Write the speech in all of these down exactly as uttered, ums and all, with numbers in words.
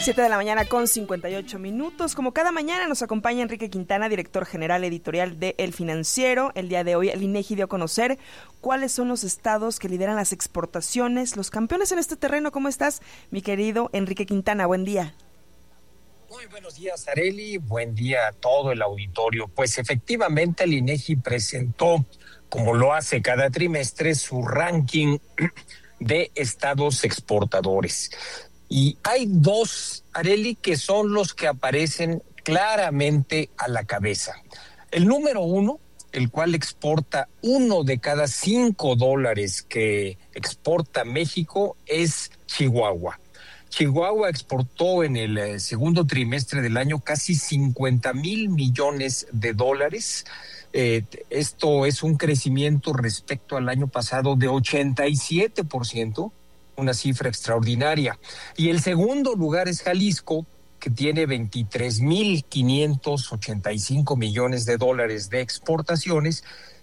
Siete de la mañana con cincuenta y ocho minutos. Como cada mañana nos acompaña Enrique Quintana, director general editorial de El Financiero. El día de hoy el INEGI dio a conocer cuáles son los estados que lideran las exportaciones, los campeones en este terreno. ¿Cómo estás, mi querido Enrique Quintana? Buen día. Muy buenos días, Arely. Buen día a todo el auditorio. Pues efectivamente el INEGI presentó, como lo hace cada trimestre, su ranking de estados exportadores. Y hay dos, Arely, que son los que aparecen claramente a la cabeza. El número uno, el cual exporta uno de cada cinco dólares que exporta México, es Chihuahua. Chihuahua exportó en el eh, segundo trimestre del año casi cincuenta mil millones de dólares. Eh, esto es un crecimiento respecto al año pasado de ochenta y siete por ciento. Una cifra extraordinaria. Y el segundo lugar es Jalisco, que tiene veintitrés mil quinientos ochenta y cinco millones de dólares de exportaciones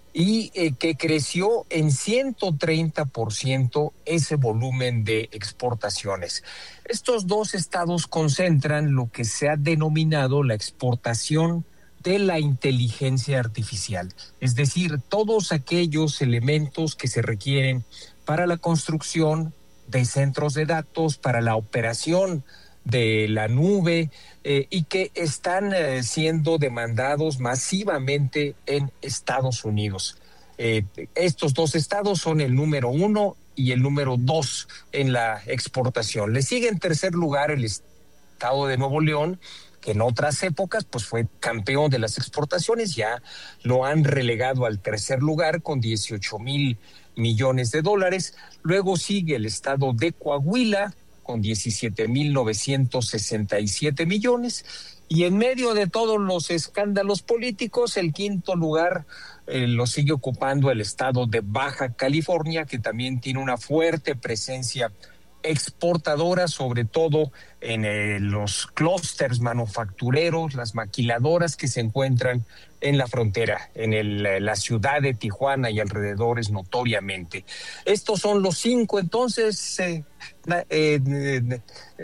y eh, que creció en ciento treinta por ciento ese volumen de exportaciones. Estos dos estados concentran lo que se ha denominado la exportación de la inteligencia artificial, es decir, todos aquellos elementos que se requieren para la construcción de centros de datos, para la operación de la nube eh, y que están eh, siendo demandados masivamente en Estados Unidos. Eh, estos dos estados son el número uno y el número dos en la exportación. Le sigue en tercer lugar el estado de Nuevo León, que en otras épocas pues fue campeón de las exportaciones, ya lo han relegado al tercer lugar con dieciocho mil millones de dólares. Luego sigue el estado de Coahuila con diecisiete mil novecientos sesenta y siete millones. Y en medio de todos los escándalos políticos, el quinto lugar eh, lo sigue ocupando el estado de Baja California, que también tiene una fuerte presencia exportadora, sobre todo en eh, los clústeres manufactureros, las maquiladoras que se encuentran en la frontera, en el, la ciudad de Tijuana y alrededores notoriamente. Estos son los cinco, entonces, eh, eh, eh,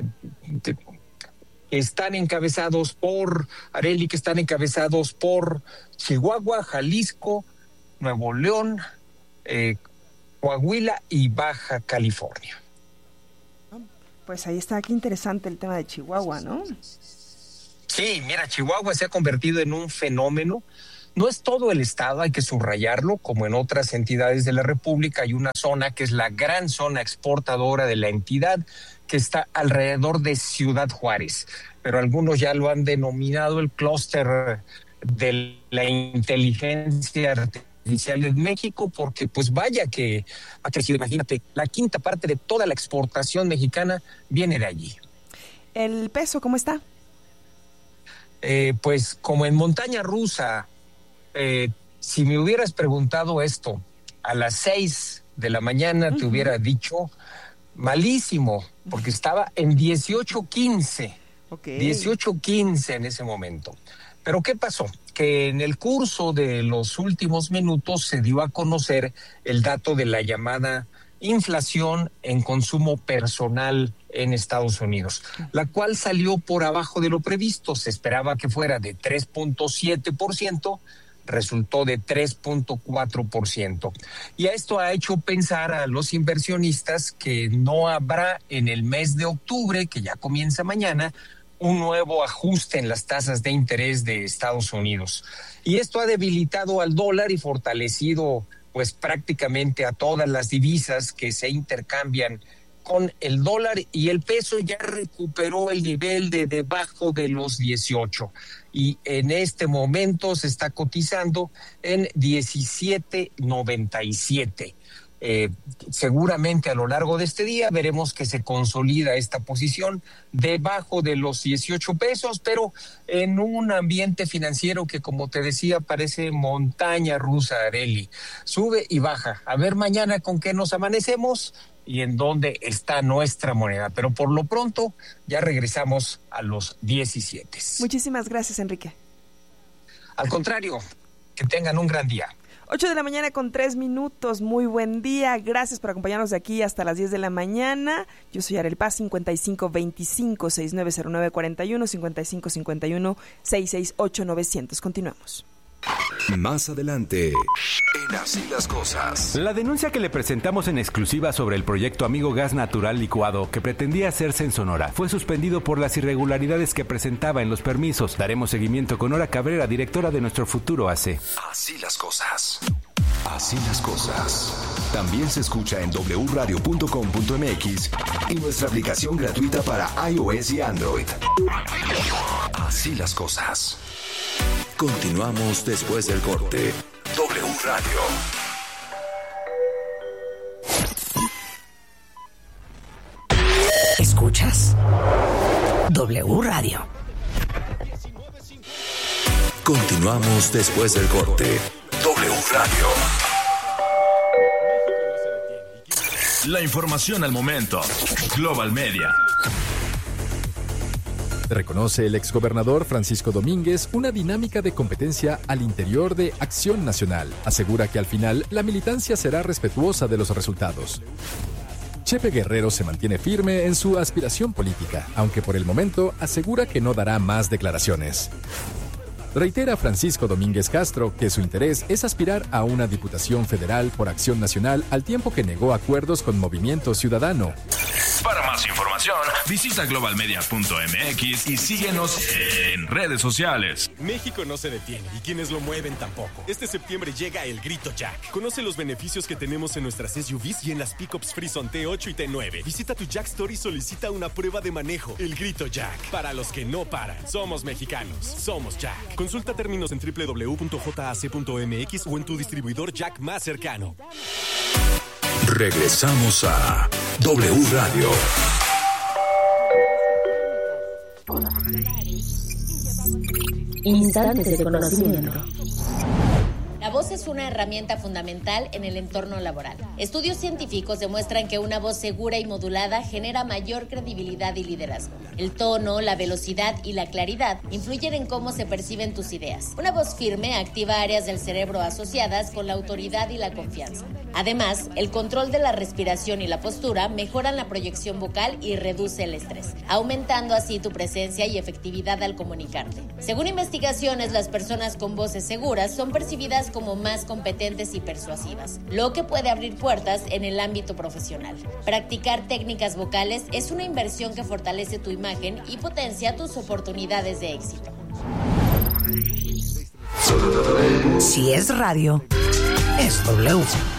eh, están encabezados por, Arely, que están encabezados por Chihuahua, Jalisco, Nuevo León, eh, Coahuila y Baja California. Pues ahí está, qué interesante el tema de Chihuahua, ¿no? Sí, mira, Chihuahua se ha convertido en un fenómeno. No es todo el estado, hay que subrayarlo, como en otras entidades de la República, hay una zona que es la gran zona exportadora de la entidad, que está alrededor de Ciudad Juárez, pero algunos ya lo han denominado el clúster de la inteligencia artificial en México, porque pues vaya que ha crecido. Imagínate, la quinta parte de toda la exportación mexicana viene de allí. ¿El peso cómo está? Eh, pues como en montaña rusa. Eh, si me hubieras preguntado esto a las seis de la mañana, uh-huh, te hubiera dicho malísimo, porque estaba en dieciocho quince. Okay. dieciocho quince en ese momento. Pero ¿qué pasó? Que en el curso de los últimos minutos se dio a conocer el dato de la llamada inflación en consumo personal en Estados Unidos, la cual salió por abajo de lo previsto. Se esperaba que fuera de tres punto siete por ciento, resultó de tres punto cuatro por ciento. Y a esto ha hecho pensar a los inversionistas que no habrá en el mes de octubre, que ya comienza mañana, un nuevo ajuste en las tasas de interés de Estados Unidos. Y esto ha debilitado al dólar y fortalecido pues prácticamente a todas las divisas que se intercambian con el dólar, y el peso ya recuperó el nivel de debajo de los dieciocho y en este momento se está cotizando en diecisiete noventa y siete. Eh, seguramente a lo largo de este día veremos que se consolida esta posición debajo de los dieciocho pesos, pero en un ambiente financiero que, como te decía, parece montaña rusa, Arely. Sube y baja. A ver mañana con qué nos amanecemos y en dónde está nuestra moneda. Pero por lo pronto ya regresamos a los diecisiete. Muchísimas gracias, Enrique. Al contrario, que tengan un gran día. ocho de la mañana con tres minutos, muy buen día, gracias por acompañarnos de aquí hasta las diez de la mañana. Yo soy Arel Paz, cincuenta y cinco veinticinco, sesenta y nueve cero nueve cuarenta y uno, cincuenta y cinco cincuenta y uno, sesenta y seis ocho novecientos. Continuamos. Más adelante, en Así las Cosas. La denuncia que le presentamos en exclusiva sobre el proyecto Amigo Gas Natural Licuado que pretendía hacerse en Sonora fue suspendido por las irregularidades que presentaba en los permisos. Daremos seguimiento con Nora Cabrera, directora de Nuestro Futuro A C. Así las Cosas. Así las Cosas. También se escucha en doble u radio punto com punto m x y nuestra aplicación gratuita para iOS y Android. Así las Cosas. Continuamos después del corte. W Radio. ¿Escuchas? W Radio. Continuamos después del corte. W Radio. La información al momento. Global Media. Reconoce el exgobernador Francisco Domínguez una dinámica de competencia al interior de Acción Nacional. Asegura que al final la militancia será respetuosa de los resultados. Chepe Guerrero se mantiene firme en su aspiración política, aunque por el momento asegura que no dará más declaraciones. Reitera Francisco Domínguez Castro que su interés es aspirar a una diputación federal por Acción Nacional al tiempo que negó acuerdos con Movimiento Ciudadano. Para más información, visita global media punto m x y síguenos en redes sociales. México no se detiene y quienes lo mueven tampoco. Este septiembre llega el Grito Jack. Conoce los beneficios que tenemos en nuestras S U Vs y en las pickups Frison T ocho y T nueve. Visita tu Jack Store y solicita una prueba de manejo. El Grito Jack. Para los que no paran. Somos mexicanos. Somos Jack. Consulta términos en doble u doble u doble u punto j a c punto m x o en tu distribuidor Jack más cercano. Regresamos a W Radio. Instantes de conocimiento. La voz es una herramienta fundamental en el entorno laboral. Estudios científicos demuestran que una voz segura y modulada genera mayor credibilidad y liderazgo. El tono, la velocidad y la claridad influyen en cómo se perciben tus ideas. Una voz firme activa áreas del cerebro asociadas con la autoridad y la confianza. Además, el control de la respiración y la postura mejoran la proyección vocal y reduce el estrés, aumentando así tu presencia y efectividad al comunicarte. Según investigaciones, las personas con voces seguras son percibidas como más competentes y persuasivas, lo que puede abrir puertas en el ámbito profesional. Practicar técnicas vocales es una inversión que fortalece tu imagen y potencia tus oportunidades de éxito. Si es radio, es W.